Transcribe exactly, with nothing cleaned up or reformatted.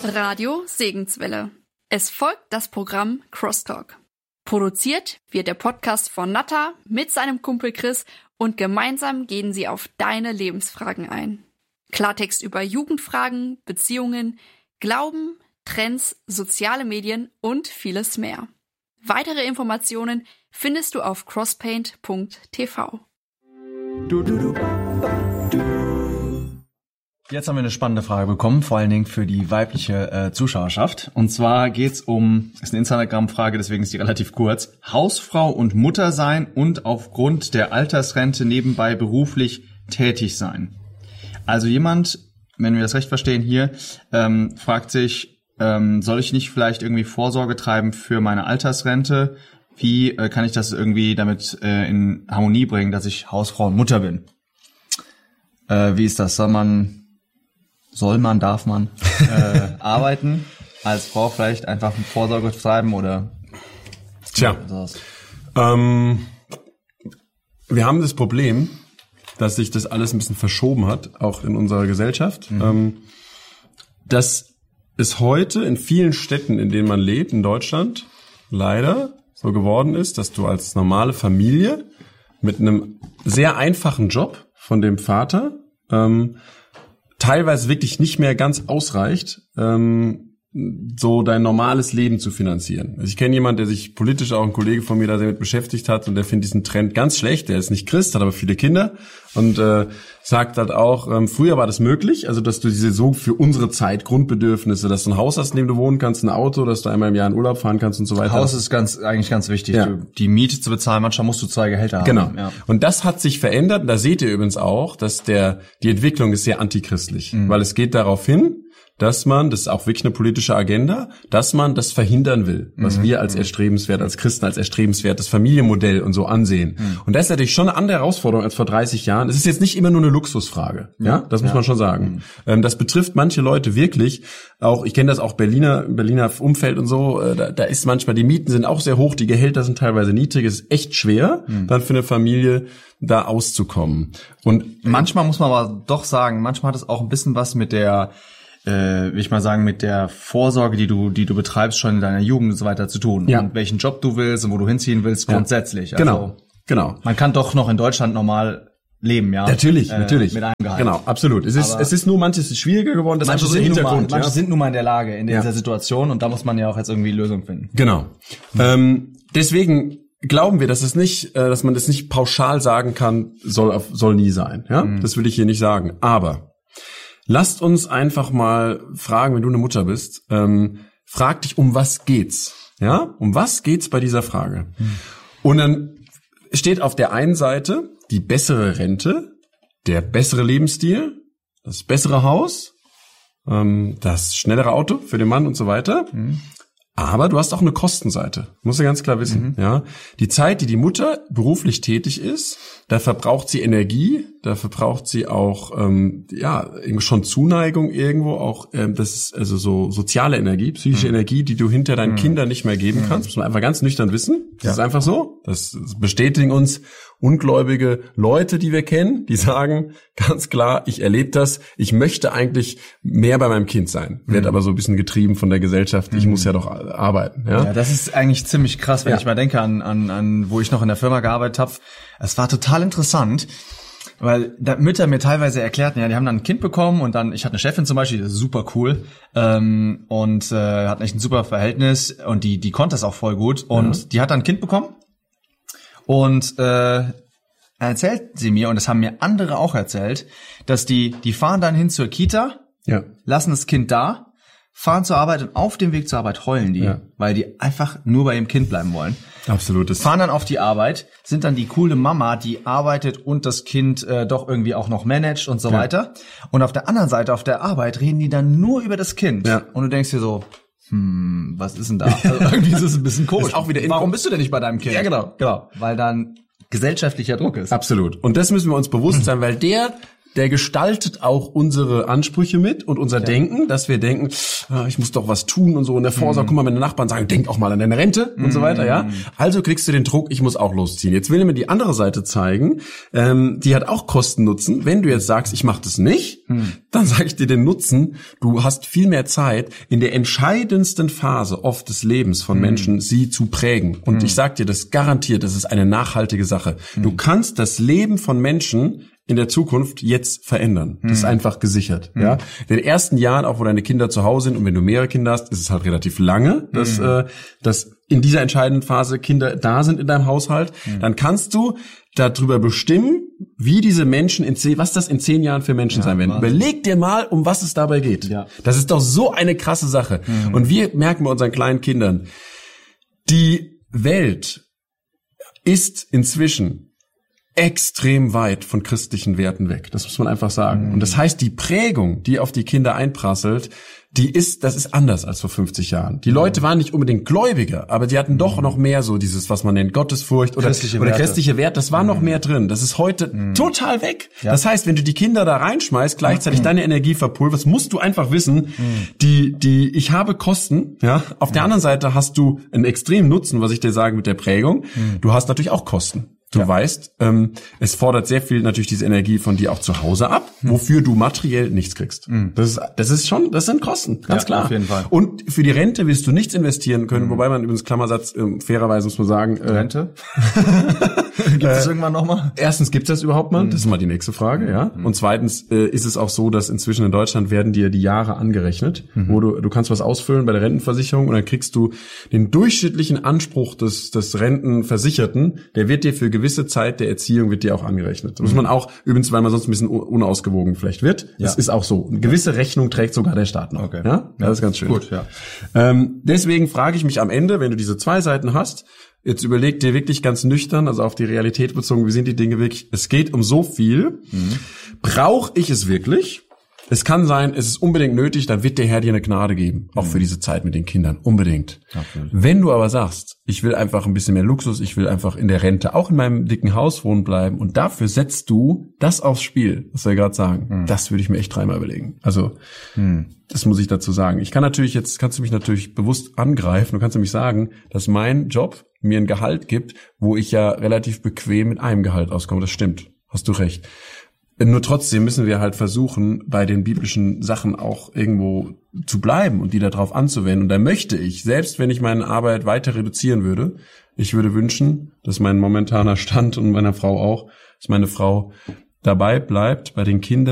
Radio Segenswelle. Es folgt das Programm Crosstalk. Produziert wird der Podcast von Natta mit seinem Kumpel Chris und gemeinsam gehen sie auf deine Lebensfragen ein. Klartext über Jugendfragen, Beziehungen, Glauben, Trends, soziale Medien und vieles mehr. Weitere Informationen findest du auf crosspaint punkt t v. Jetzt haben wir eine spannende Frage bekommen, vor allen Dingen für die weibliche äh, Zuschauerschaft. Und zwar geht's um, ist eine Instagram-Frage, deswegen ist die relativ kurz, Hausfrau und Mutter sein und aufgrund der Altersrente nebenbei beruflich tätig sein. Also jemand, wenn wir das recht verstehen hier, ähm, fragt sich, ähm, soll ich nicht vielleicht irgendwie Vorsorge treiben für meine Altersrente? Wie äh, kann ich das irgendwie damit äh, in Harmonie bringen, dass ich Hausfrau und Mutter bin? Äh, wie ist das? Soll man... Soll man, darf man äh, arbeiten, als Frau vielleicht einfach Vorsorge treiben oder? Tja, ähm, wir haben das Problem, dass sich das alles ein bisschen verschoben hat, auch in unserer Gesellschaft. Mhm. Ähm, dass es heute in vielen Städten, in denen man lebt, in Deutschland, leider so geworden ist, dass du als normale Familie mit einem sehr einfachen Job von dem Vater ähm, teilweise wirklich nicht mehr ganz ausreicht, ähm, so dein normales Leben zu finanzieren. Also ich kenne jemanden, der sich politisch, auch ein Kollege von mir, da damit beschäftigt hat, und der findet diesen Trend ganz schlecht. Der ist nicht Christ, hat aber viele Kinder und äh, sagt halt auch, ähm, früher war das möglich, also dass du diese so für unsere Zeit Grundbedürfnisse, dass du ein Haus hast, in dem du wohnen kannst, ein Auto, dass du einmal im Jahr in Urlaub fahren kannst und so weiter. Haus ist ganz eigentlich ganz wichtig, ja. du, die Miete zu bezahlen, manchmal musst du zwei Gehälter haben. Genau. Ja. Und das hat sich verändert. Und da seht ihr übrigens auch, dass der die Entwicklung ist sehr antichristlich, mhm. weil es geht darauf hin, dass man, das ist auch wirklich eine politische Agenda, dass man das verhindern will, was mhm. wir als erstrebenswert, als Christen als erstrebenswertes Familienmodell und so ansehen. Mhm. Und das ist natürlich schon eine andere Herausforderung als vor dreißig Jahren. Es ist jetzt nicht immer nur eine Luxusfrage, ja, das muss ja. man schon sagen. Mhm. Das betrifft manche Leute wirklich, auch, ich kenne das auch Berliner, Berliner Umfeld und so, da, da ist manchmal, die Mieten sind auch sehr hoch, die Gehälter sind teilweise niedrig, es ist echt schwer, mhm. dann für eine Familie da auszukommen. Und manchmal muss man aber doch sagen, manchmal hat es auch ein bisschen was mit der Äh, will ich mal sagen, mit der Vorsorge, die du, die du betreibst, schon in deiner Jugend und so weiter zu tun. Ja. Und welchen Job du willst und wo du hinziehen willst, ja. grundsätzlich. Genau, also, genau. Man kann doch noch in Deutschland normal leben, ja. Natürlich, äh, natürlich. Mit einem Gehalt. Genau, absolut. Es ist, Aber es ist nur manches ist schwieriger geworden. Das manche ist so sind Hintergrund. Nun mal, manche ja. sind nun mal in der Lage, in dieser ja. Situation, und da muss man ja auch jetzt irgendwie Lösungen finden. Genau. Mhm. Ähm, deswegen glauben wir, dass es nicht, äh, dass man das nicht pauschal sagen kann, soll auf, soll nie sein. Ja, mhm. das will ich hier nicht sagen. Aber lasst uns einfach mal fragen, wenn du eine Mutter bist, ähm, frag dich, um was geht's? Ja, um was geht's bei dieser Frage? Mhm. Und dann steht auf der einen Seite die bessere Rente, der bessere Lebensstil, das bessere Haus, ähm, das schnellere Auto für den Mann und so weiter. Mhm. Aber du hast auch eine Kostenseite, musst du ganz klar wissen. Mhm. Ja, die Zeit, die die Mutter beruflich tätig ist, da verbraucht sie Energie, da verbraucht sie auch ähm, ja schon Zuneigung irgendwo, auch ähm, das ist also so soziale Energie, psychische mhm. Energie, die du hinter deinen mhm. Kindern nicht mehr geben kannst. Muss man einfach ganz nüchtern wissen. Das ja. ist einfach so. Das bestätigen uns ungläubige Leute, die wir kennen, die sagen ganz klar, ich erlebe das, ich möchte eigentlich mehr bei meinem Kind sein, mhm. wird aber so ein bisschen getrieben von der Gesellschaft, ich mhm. muss ja doch arbeiten. Ja? ja, das ist eigentlich ziemlich krass, wenn ja. ich mal denke an, an, an, wo ich noch in der Firma gearbeitet habe. Es war total interessant, weil da Mütter mir teilweise erklärten, ja, die haben dann ein Kind bekommen und dann, ich hatte eine Chefin zum Beispiel, das ist super cool, ähm, und äh, hatten echt ein super Verhältnis und die, die konnte das auch voll gut und ja. die hat dann ein Kind bekommen. Und äh, erzählt sie mir, und das haben mir andere auch erzählt, dass die die fahren dann hin zur Kita, ja. lassen das Kind da, fahren zur Arbeit und auf dem Weg zur Arbeit heulen die, ja. weil die einfach nur bei ihrem Kind bleiben wollen. Absolut. Fahren dann auf die Arbeit, sind dann die coole Mama, die arbeitet und das Kind äh, doch irgendwie auch noch managt und so ja. weiter. Und auf der anderen Seite, auf der Arbeit, reden die dann nur über das Kind. Ja. Und du denkst dir so, hm, was ist denn da? Also irgendwie ist es ein bisschen komisch. Ist auch wieder Warum bist du denn nicht bei deinem Kind? Ja, genau, genau. Weil dann gesellschaftlicher Druck ist. Absolut. Und das müssen wir uns bewusst sein, weil der der gestaltet auch unsere Ansprüche mit und unser ja. Denken, dass wir denken, ah, ich muss doch was tun und so. Und der Vorsorge, mm. guck mal, meine Nachbarn sagen, denk auch mal an deine Rente mm. und so weiter, ja. Also kriegst du den Druck, ich muss auch losziehen. Jetzt will ich mir die andere Seite zeigen, ähm, die hat auch Kosten-Nutzen. Wenn du jetzt sagst, ich mache das nicht, mm. dann sage ich dir den Nutzen, du hast viel mehr Zeit, in der entscheidendsten Phase oft des Lebens von mm. Menschen, sie zu prägen. Und mm. ich sag dir, das garantiert, das ist eine nachhaltige Sache. Mm. Du kannst das Leben von Menschen in der Zukunft jetzt verändern. Das ist einfach gesichert. Mhm. Ja, in den ersten Jahren, auch wo deine Kinder zu Hause sind und wenn du mehrere Kinder hast, ist es halt relativ lange, dass, mhm. äh, dass in dieser entscheidenden Phase Kinder da sind in deinem Haushalt. Mhm. Dann kannst du darüber bestimmen, wie diese Menschen in zehn, was das in zehn Jahren für Menschen ja, sein werden. Wahnsinn. Überleg dir mal, um was es dabei geht. Ja. Das ist doch so eine krasse Sache. Mhm. Und wir merken bei unseren kleinen Kindern, die Welt ist inzwischen extrem weit von christlichen Werten weg. Das muss man einfach sagen. Mhm. Und das heißt, die Prägung, die auf die Kinder einprasselt, die ist, das ist anders als vor fünfzig Jahren. Die Leute waren nicht unbedingt Gläubiger, aber die hatten doch noch mehr so dieses, was man nennt, Gottesfurcht oder christliche, oder christliche Werte. Das war mhm. noch mehr drin. Das ist heute mhm. total weg. Ja. Das heißt, wenn du die Kinder da reinschmeißt, gleichzeitig mhm. deine Energie verpulverst, musst du einfach wissen, mhm. die, die, ich habe Kosten, ja. Auf mhm. der anderen Seite hast du einen extremen Nutzen, was ich dir sage mit der Prägung. Mhm. Du hast natürlich auch Kosten. Du ja. weißt, ähm, es fordert sehr viel natürlich diese Energie von dir auch zu Hause ab, hm. wofür du materiell nichts kriegst. Hm. Das ist, das ist schon, das sind Kosten, ganz ja, klar. Auf jeden Fall. Und für die Rente wirst du nichts investieren können, hm. wobei man übrigens Klammersatz, äh, fairerweise muss man sagen. Äh, Rente? Gibt es äh, irgendwann nochmal? Erstens, gibt's das überhaupt mal? Hm. Das ist mal die nächste Frage, ja. Hm. Und zweitens äh, ist es auch so, dass inzwischen in Deutschland werden dir die Jahre angerechnet, hm. wo du, du kannst was ausfüllen bei der Rentenversicherung und dann kriegst du den durchschnittlichen Anspruch des, des Rentenversicherten, der wird dir für gewisse Zeit der Erziehung wird dir auch angerechnet. Das muss man auch, übrigens, weil man sonst ein bisschen unausgewogen vielleicht wird. Ja. Das ist auch so. Eine gewisse Rechnung trägt sogar der Staat noch. Okay. Ja? Das ist ganz schön. Gut, ja. Ähm, deswegen frage ich mich am Ende, wenn du diese zwei Seiten hast, jetzt überleg dir wirklich ganz nüchtern, also auf die Realität bezogen, wie sind die Dinge wirklich? Es geht um so viel. Mhm. Brauche ich es wirklich? Es kann sein, es ist unbedingt nötig, dann wird der Herr dir eine Gnade geben. Auch für diese Zeit mit den Kindern. Unbedingt. Okay. Wenn du aber sagst, ich will einfach ein bisschen mehr Luxus, ich will einfach in der Rente auch in meinem dicken Haus wohnen bleiben und dafür setzt du das aufs Spiel, was wir gerade sagen, hm. das würde ich mir echt dreimal überlegen. Also, hm. das muss ich dazu sagen. Ich kann natürlich jetzt, kannst du mich natürlich bewusst angreifen, du kannst nämlich sagen, dass mein Job mir ein Gehalt gibt, wo ich ja relativ bequem mit einem Gehalt auskomme. Das stimmt. Hast du recht. Nur trotzdem müssen wir halt versuchen, bei den biblischen Sachen auch irgendwo zu bleiben und die darauf anzuwenden. Und da möchte ich, selbst wenn ich meine Arbeit weiter reduzieren würde, ich würde wünschen, dass mein momentaner Stand und meiner Frau auch, dass meine Frau dabei bleibt bei den Kindern,